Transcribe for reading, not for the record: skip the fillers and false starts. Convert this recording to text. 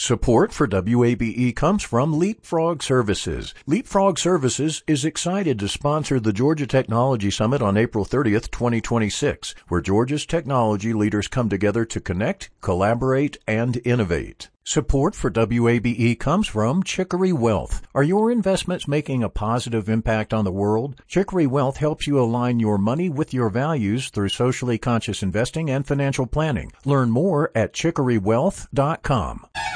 Support for WABE comes from Leapfrog Services. Leapfrog Services is excited to sponsor the Georgia Technology Summit on April 30th, 2026, where Georgia's technology leaders come together to connect, collaborate, and innovate. Support for WABE comes from Chicory Wealth. Are your investments making a positive impact on the world? Chicory Wealth helps you align your money with your values through socially conscious investing and financial planning. Learn more at chicorywealth.com.